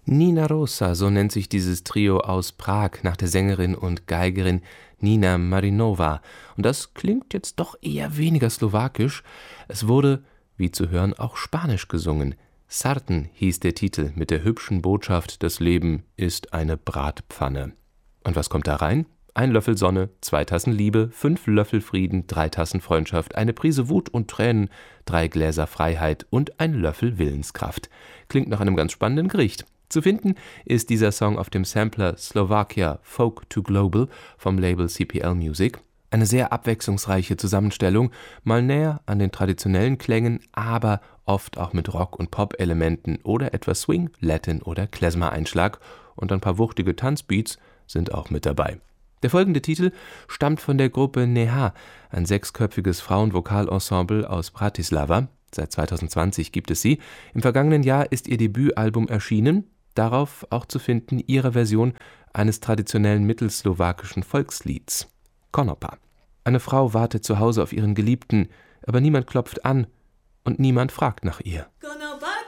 Nina Rosa, so nennt sich dieses Trio aus Prag nach der Sängerin und Geigerin Nina Marinová. Und das klingt jetzt doch eher weniger slowakisch. Es wurde, wie zu hören, auch Spanisch gesungen. Sarten hieß der Titel mit der hübschen Botschaft: Das Leben ist eine Bratpfanne. Und was kommt da rein? 1 Löffel Sonne, 2 Tassen Liebe, 5 Löffel Frieden, 3 Tassen Freundschaft, eine Prise Wut und Tränen, 3 Gläser Freiheit und 1 Löffel Willenskraft. Klingt nach einem ganz spannenden Gericht. Zu finden ist dieser Song auf dem Sampler Slovakia Folk to Global vom Label CPL Music. Eine sehr abwechslungsreiche Zusammenstellung, mal näher an den traditionellen Klängen, aber oft auch mit Rock- und Pop-Elementen oder etwas Swing, Latin oder Klezmer-Einschlag, und ein paar wuchtige Tanzbeats sind auch mit dabei. Der folgende Titel stammt von der Gruppe Neha, ein 6-köpfiges Frauenvokalensemble aus Bratislava. Seit 2020 gibt es sie. Im vergangenen Jahr ist ihr Debütalbum erschienen, darauf auch zu finden ihre Version eines traditionellen mittelslowakischen Volkslieds, Konopa. Eine Frau wartet zu Hause auf ihren Geliebten, aber niemand klopft an und niemand fragt nach ihr.